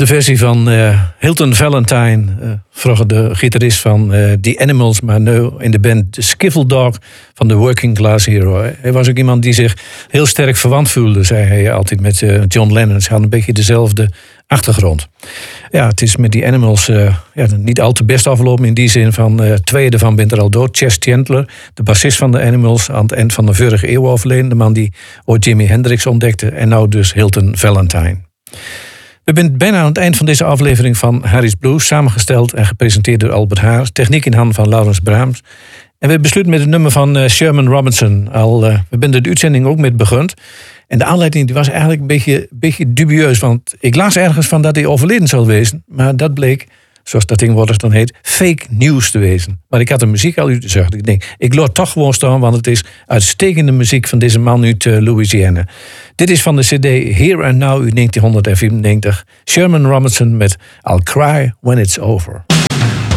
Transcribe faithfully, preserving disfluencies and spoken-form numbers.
De versie van uh, Hilton Valentine uh, vroeger de gitarist van uh, The Animals, maar nu in de band The Skiffle Dog van The Working Class Hero. Hij was ook iemand die zich heel sterk verwant voelde, zei hij altijd met uh, John Lennon. Ze hadden een beetje dezelfde achtergrond. Ja, het is met The Animals uh, ja, niet al te best afgelopen in die zin van uh, twee ervan bent er al dood. Chess Chandler, de bassist van The Animals, aan het eind van de vorige eeuw overleden. De man die ooit Jimi Hendrix ontdekte en nou dus Hilton Valentine. We zijn bijna aan het eind van deze aflevering van Harry's Blues, samengesteld en gepresenteerd door Albert Haar. Techniek in handen van Laurens Braams. En we besluiten met het nummer van uh, Sherman Robinson. Al, uh, we zijn de uitzending ook met begund. En de aanleiding die was eigenlijk een beetje, beetje dubieus. Want ik las ergens van dat hij overleden zou wezen. Maar dat bleek, zoals dat tegenwoordig dan heet, fake news te wezen. Maar ik had de muziek al uitgezocht. Ik denk, ik laat toch gewoon staan, want het is uitstekende muziek van deze man uit uh, Louisiana. Dit is van de cd Here and Now uit negentien vierennegentig. Sherman Robinson met I'll Cry When It's Over.